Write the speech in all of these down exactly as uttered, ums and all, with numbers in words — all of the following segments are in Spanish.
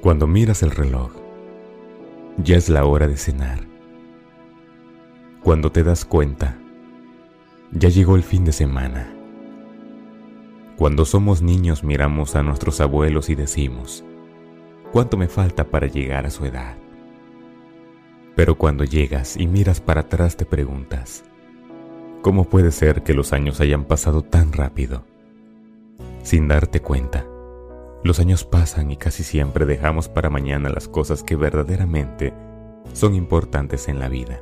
Cuando miras el reloj, ya es la hora de cenar. Cuando te das cuenta, ya llegó el fin de semana. Cuando somos niños miramos a nuestros abuelos y decimos, ¿cuánto me falta para llegar a su edad? Pero cuando llegas y miras para atrás te preguntas, ¿cómo puede ser que los años hayan pasado tan rápido? Sin darte cuenta, los años pasan y casi siempre dejamos para mañana las cosas que verdaderamente son importantes en la vida.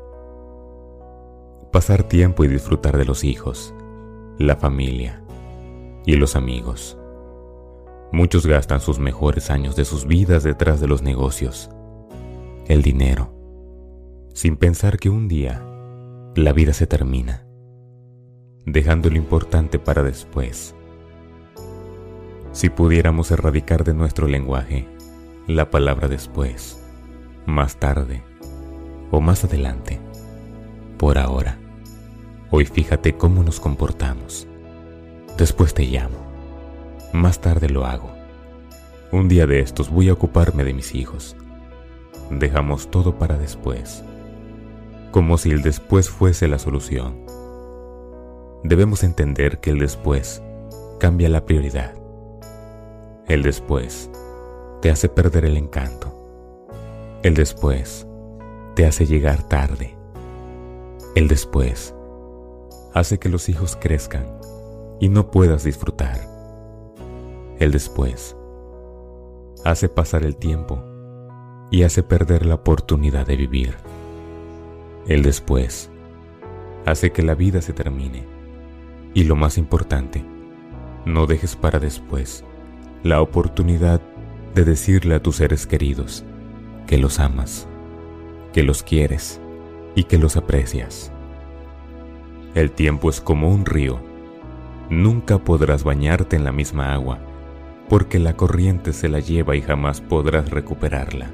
Pasar tiempo y disfrutar de los hijos, la familia y los amigos. Muchos gastan sus mejores años de sus vidas detrás de los negocios, el dinero, sin pensar que un día la vida se termina, dejando lo importante para después. Si pudiéramos erradicar de nuestro lenguaje la palabra después, más tarde o más adelante, por ahora, hoy fíjate cómo nos comportamos. Después te llamo, más tarde lo hago. Un día de estos voy a ocuparme de mis hijos. Dejamos todo para después, como si el después fuese la solución. Debemos entender que el después cambia la prioridad. El después te hace perder el encanto. El después te hace llegar tarde. El después hace que los hijos crezcan y no puedas disfrutar. El después hace pasar el tiempo y hace perder la oportunidad de vivir. El después hace que la vida se termine. Y lo más importante, no dejes para después la oportunidad de decirle a tus seres queridos que los amas, que los quieres y que los aprecias. El tiempo es como un río. Nunca podrás bañarte en la misma agua, porque la corriente se la lleva y jamás podrás recuperarla.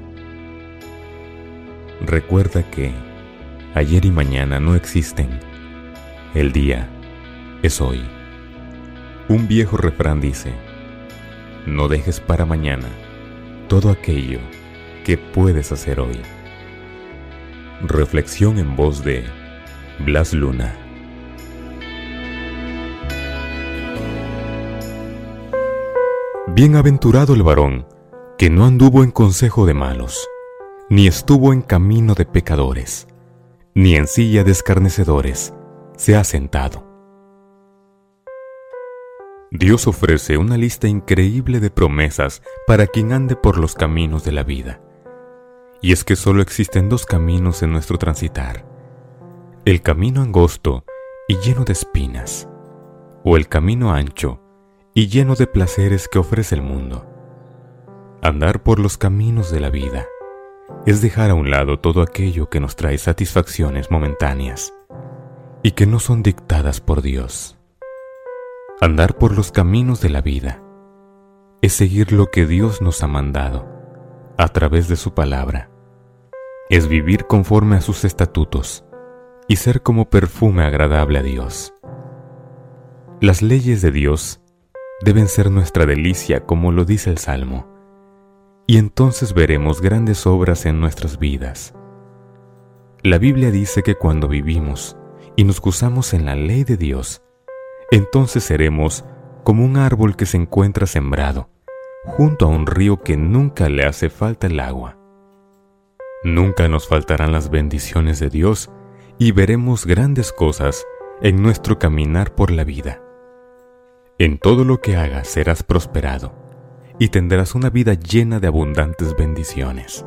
Recuerda que ayer y mañana no existen. El día es hoy. Un viejo refrán dice, no dejes para mañana todo aquello que puedes hacer hoy. Reflexión en voz de Blas Luna. Bienaventurado el varón que no anduvo en consejo de malos, ni estuvo en camino de pecadores, ni en silla de escarnecedores se ha sentado. Dios ofrece una lista increíble de promesas para quien ande por los caminos de la vida. Y es que solo existen dos caminos en nuestro transitar: el camino angosto y lleno de espinas, o el camino ancho y lleno de placeres que ofrece el mundo. Andar por los caminos de la vida es dejar a un lado todo aquello que nos trae satisfacciones momentáneas y que no son dictadas por Dios. Andar por los caminos de la vida es seguir lo que Dios nos ha mandado a través de su palabra. Es vivir conforme a sus estatutos y ser como perfume agradable a Dios. Las leyes de Dios deben ser nuestra delicia, como lo dice el Salmo, y entonces veremos grandes obras en nuestras vidas. La Biblia dice que cuando vivimos y nos gozamos en la ley de Dios, entonces seremos como un árbol que se encuentra sembrado junto a un río que nunca le hace falta el agua. Nunca nos faltarán las bendiciones de Dios y veremos grandes cosas en nuestro caminar por la vida. En todo lo que hagas serás prosperado y tendrás una vida llena de abundantes bendiciones.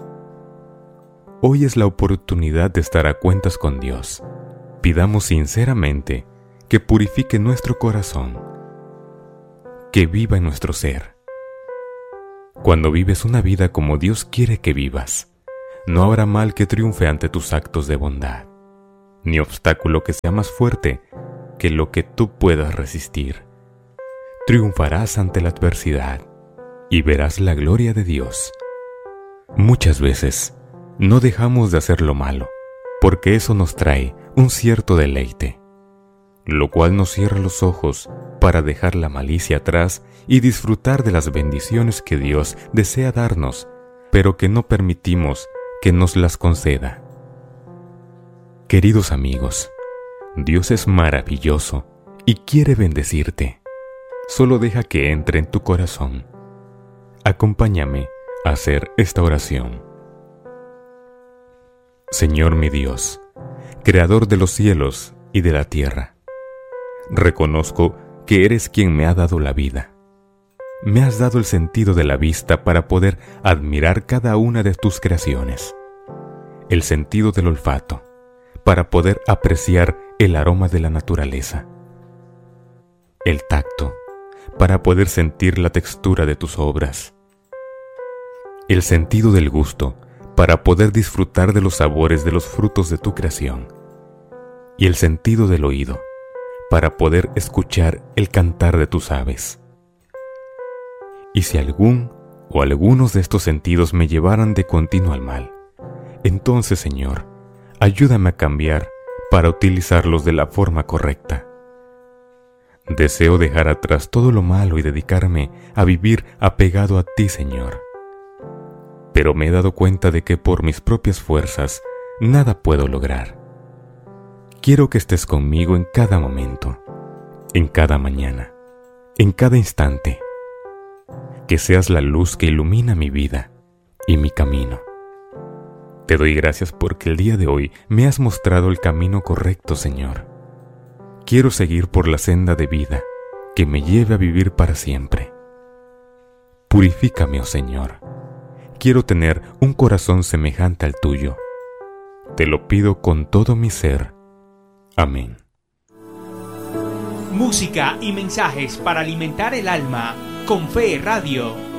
Hoy es la oportunidad de estar a cuentas con Dios. Pidamos sinceramente que purifique nuestro corazón, que viva en nuestro ser. Cuando vives una vida como Dios quiere que vivas, no habrá mal que triunfe ante tus actos de bondad, ni obstáculo que sea más fuerte que lo que tú puedas resistir. Triunfarás ante la adversidad y verás la gloria de Dios. Muchas veces no dejamos de hacer lo malo, porque eso nos trae un cierto deleite, lo cual nos cierra los ojos para dejar la malicia atrás y disfrutar de las bendiciones que Dios desea darnos pero que no permitimos que nos las conceda. Queridos amigos, Dios es maravilloso y quiere bendecirte. Solo deja que entre en tu corazón. Acompáñame a hacer esta oración. Señor mi Dios, Creador de los cielos y de la tierra, reconozco que eres quien me ha dado la vida. Me has dado el sentido de la vista para poder admirar cada una de tus creaciones, el sentido del olfato para poder apreciar el aroma de la naturaleza, el tacto para poder sentir la textura de tus obras, el sentido del gusto para poder disfrutar de los sabores de los frutos de tu creación, y el sentido del oído para poder escuchar el cantar de tus aves. Y si algún o algunos de estos sentidos me llevaran de continuo al mal, entonces, Señor, ayúdame a cambiar para utilizarlos de la forma correcta. Deseo dejar atrás todo lo malo y dedicarme a vivir apegado a ti, Señor. Pero me he dado cuenta de que por mis propias fuerzas nada puedo lograr. Quiero que estés conmigo en cada momento, en cada mañana, en cada instante. Que seas la luz que ilumina mi vida y mi camino. Te doy gracias porque el día de hoy me has mostrado el camino correcto, Señor. Quiero seguir por la senda de vida que me lleve a vivir para siempre. Purifícame, oh Señor. Quiero tener un corazón semejante al tuyo. Te lo pido con todo mi ser. Amén. Música y mensajes para alimentar el alma con Fe Radio.